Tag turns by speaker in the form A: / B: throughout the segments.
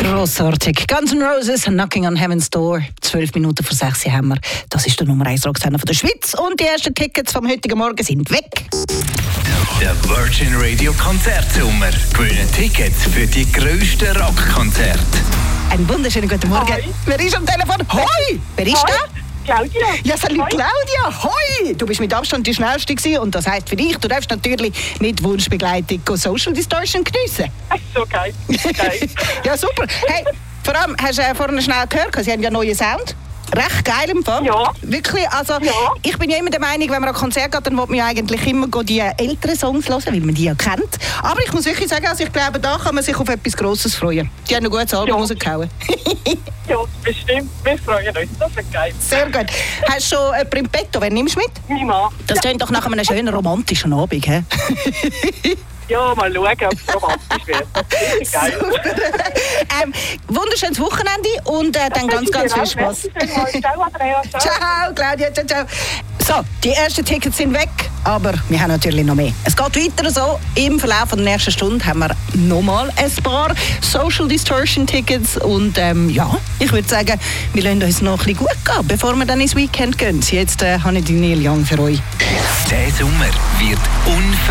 A: Grossartig. Guns N' Roses, Knocking on Heaven's Door. 12 Minuten vor 6 Uhr haben wir. Das ist der Nummer 1 Rocksender von der Schweiz. Und die ersten Tickets vom heutigen Morgen sind weg.
B: Der Virgin Radio Konzertsommer. Gewinnen Tickets für die grössten Rockkonzerte.
A: Einen wunderschönen guten Morgen.
C: Hi.
A: Wer ist am Telefon? Hoi! Wer ist da?
C: Claudia.
A: Ja, salut
C: Hi.
A: Claudia. Hoi! Du bist mit Abstand die Schnellste gewesen und das heisst für dich, du darfst natürlich mit Wunschbegleitung Social Distortion geniessen.
C: So geil. Geil.
A: Ja, super. Hey, vor allem, hast du vorhin schnell gehört, sie haben ja neuen Sound. Recht geil im Fall.
C: Ja.
A: Wirklich, also
C: Ja.
A: ich bin ja immer der Meinung, wenn man an ein Konzert geht, dann will man ja eigentlich immer die älteren Songs hören, weil man die ja kennt. Aber ich muss wirklich sagen, also ich glaube, da kann man sich auf etwas Grosses freuen. Die haben ein gutes Album
C: Ja.
A: rausgehauen.
C: Ja, bestimmt. Wir freuen uns. Das wird geil.
A: Sehr gut. Hast du schon jemanden im Petto? Wen nimmst du mit?
C: Mein Mann.
A: Das klingt doch nach einem schönen romantischen Abend, he?
C: Ja, mal schauen, ob es romantisch wird. Das ist geil.
A: Wunderschönes Wochenende und dann ganz viel Spaß.
C: Ciao, Andrea.
A: Ciao, Claudia, ciao, ciao. So, die ersten Tickets sind weg, aber wir haben natürlich noch mehr. Es geht weiter so. Im Verlauf der nächsten Stunde haben wir nochmal ein paar Social Distortion Tickets und ja, ich würde sagen, wir lassen uns noch ein bisschen gut gehen, bevor wir dann ins Weekend gehen. Jetzt habe ich die Neil Young für euch.
B: Der Sommer wird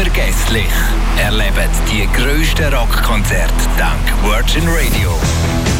B: unvergesslich. Erlebt die grössten Rockkonzerte dank Virgin Radio.